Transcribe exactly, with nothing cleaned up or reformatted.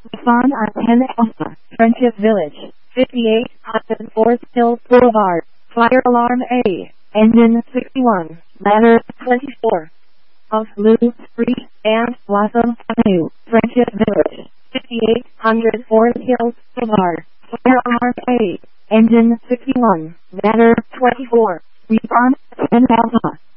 Fawn on ten Alpha, Friendship Village, fifty-eight, Hudson Forest Hills Boulevard, Fire Alarm A, Engine sixty-one, Ladder twenty-four. Of Loop Street and Blossom Avenue, Friendship Village, fifty-eight hundred Forest Hills Boulevard, Fire Alarm A, Engine sixty-one, Ladder twenty-four, Respawn ten Alpha.